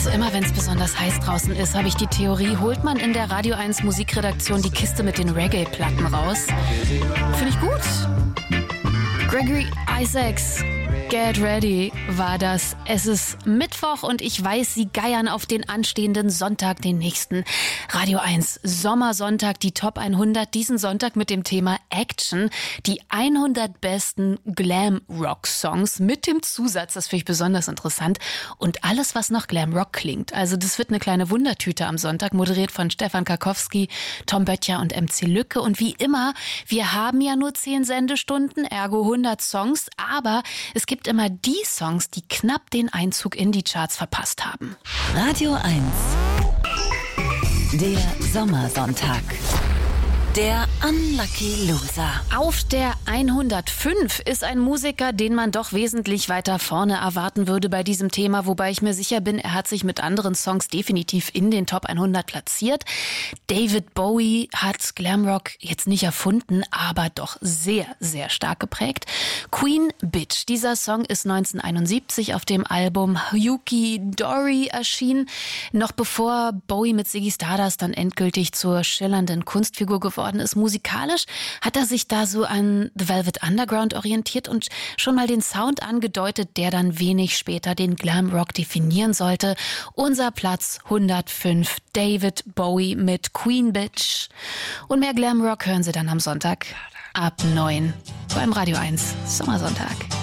Also immer wenn es besonders heiß draußen ist, habe ich die Theorie, holt man in der Radio 1 Musikredaktion die Kiste mit den Reggae-Platten raus. Finde ich gut. Gregory Isaacs, Get Ready war das. Es ist Mittwoch und ich weiß, Sie geiern auf den anstehenden Sonntag, den nächsten Radio 1 Sommersonntag, die Top 100, diesen Sonntag mit dem Thema Action. Die 100 besten Glam-Rock-Songs mit dem Zusatz, das finde ich besonders interessant, und alles, was nach Glam-Rock klingt. Also das wird eine kleine Wundertüte am Sonntag, moderiert von Stefan Karkowski, Tom Böttcher und MC Lücke. Und wie immer, wir haben ja nur 10 Sendestunden, ergo 100 Songs, aber es gibt immer die Songs, die knapp den Einzug in die Charts verpasst haben. Radio 1, der Sommersonntag. Der Unlucky Loser. Auf der 105 ist ein Musiker, den man doch wesentlich weiter vorne erwarten würde bei diesem Thema, wobei ich mir sicher bin, er hat sich mit anderen Songs definitiv in den Top 100 platziert. David Bowie hat Glamrock jetzt nicht erfunden, aber doch sehr, sehr stark geprägt. Queen Bitch, dieser Song ist 1971 auf dem Album Yuki Dory erschienen, noch bevor Bowie mit Ziggy Stardust dann endgültig zur schillernden Kunstfigur geworden ist. Musikalisch hat er sich da so an The Velvet Underground orientiert und schon mal den Sound angedeutet, der dann wenig später den Glamrock definieren sollte. Unser Platz 105, David Bowie mit Queen Bitch. Und mehr Glamrock hören Sie dann am Sonntag ab 9 beim Radio 1 Sommersonntag.